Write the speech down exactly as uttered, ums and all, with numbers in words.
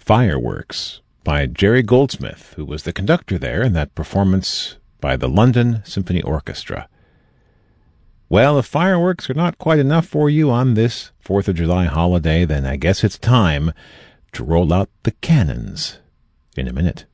Fireworks by Jerry Goldsmith, who was the conductor there in that performance by the London Symphony Orchestra. Well, if fireworks are not quite enough for you on this fourth of July holiday, then I guess it's time to roll out the cannons in a minute.